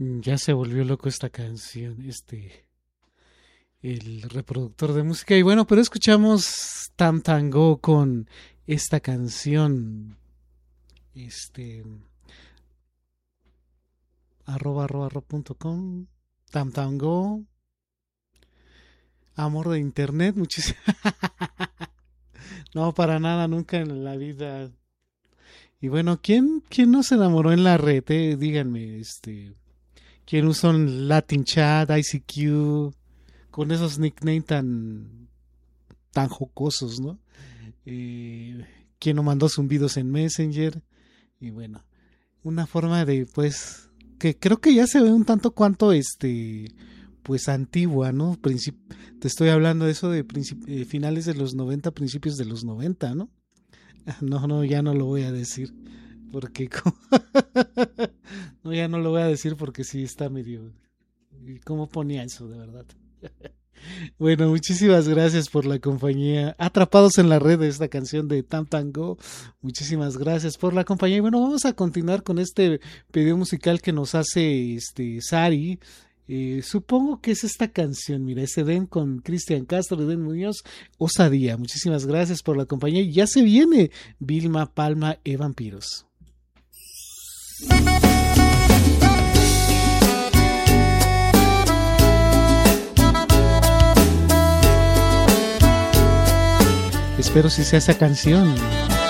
Ya se volvió loco esta canción, el reproductor de música. Y bueno, pero escuchamos Tam Tango con esta canción, este, @, Tam Tango, amor de internet, muchísimo. No, para nada, nunca en la vida. Y bueno, ¿quién no se enamoró en la red? Díganme, ¿quién usó un Latin Chat, ICQ, con esos nicknames tan jocosos, ¿no? Eh, ¿Quién no mandó zumbidos en Messenger? Y bueno, una forma de, pues, que creo que ya se ve un tanto cuanto, pues antigua, ¿no? Te estoy hablando de eso de finales de los 90, principios de los 90, ¿no? No, no, ya no lo voy a decir. Porque no, ya no lo voy a decir porque sí está medio. ¿Cómo ponía eso, de verdad? Bueno, muchísimas gracias por la compañía. Atrapados en la red de esta canción de Tam Tango. Muchísimas gracias por la compañía. Y bueno, vamos a continuar con este pedido musical que nos hace Sari. Supongo que es esta canción, mira, ese Den con Cristian Castro y Den Muñoz, Osadía. Muchísimas gracias por la compañía. Y ya se viene Vilma Palma e Vampiros. Espero si sea esa canción.